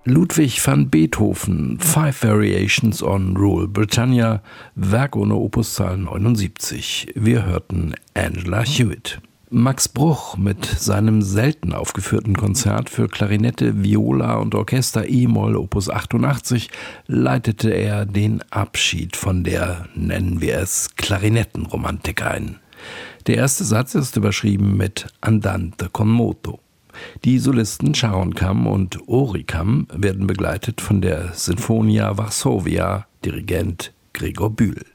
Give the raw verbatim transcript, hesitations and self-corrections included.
Ludwig van Beethoven, Five Variations on Rule Britannia, Werk ohne Opuszahl neunundsiebzig. Wir hörten Angela Hewitt. Max Bruch mit seinem selten aufgeführten Konzert für Klarinette, Viola und Orchester E-Moll Opus achtundachtzig leitete er den Abschied von der, nennen wir es, Klarinettenromantik ein. Der erste Satz ist überschrieben mit Andante con moto. Die Solisten Sharon Kam und Ori Kam werden begleitet von der Sinfonia Varsovia, Dirigent Gregor Bühl.